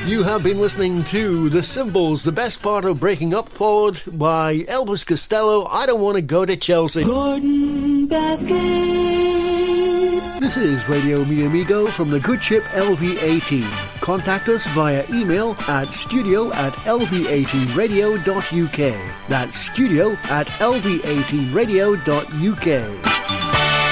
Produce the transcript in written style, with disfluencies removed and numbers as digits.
You have been listening to The Symbols, the best part of breaking up, followed by Elvis Costello, I Don't Want to Go to Chelsea. Gordon Bathgate. This is Radio Mi Amigo from the good ship LV18. Contact us via email at studio@lv18radio.uk. That's studio@lv18radio.uk.